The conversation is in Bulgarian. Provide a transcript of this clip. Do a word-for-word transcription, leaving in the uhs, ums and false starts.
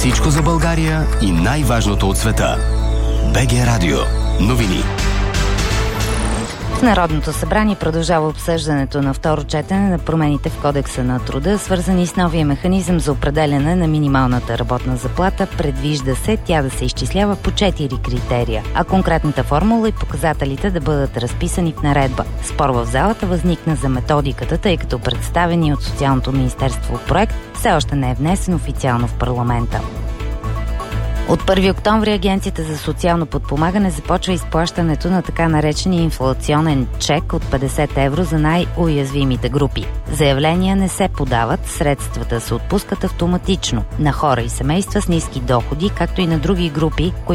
Всичко за България и най-важното от света. БГ Радио. Новини. В Народното събрание продължава обсъждането на второ четене на промените в Кодекса на труда, свързани с новия механизъм за определяне на минималната работна заплата. Предвижда се тя да се изчислява по четири критерия, а конкретната формула и показателите да бъдат разписани в наредба. Спор в залата възникна за методиката, тъй като представени от Социалното министерство проект все още не е внесен официално в парламента. От първи октомври Агенцията за социално подпомагане започва изплащането на така наречения инфлационен чек от петдесет евро за най-уязвимите групи. Заявления не се подават, средствата се отпускат автоматично на хора и семейства с ниски доходи, както и на други групи,